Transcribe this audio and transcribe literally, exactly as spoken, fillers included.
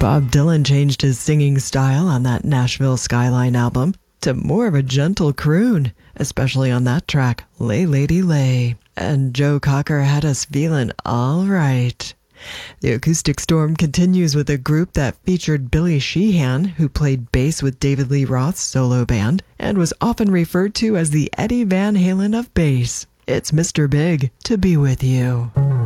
Bob Dylan changed his singing style on that Nashville Skyline album to more of a gentle croon, especially on that track, Lay Lady Lay. And Joe Cocker had us feeling all right. The Acoustic Storm continues with a group that featured Billy Sheehan, who played bass with David Lee Roth's solo band and was often referred to as the Eddie Van Halen of bass. It's Mister Big, To Be With You.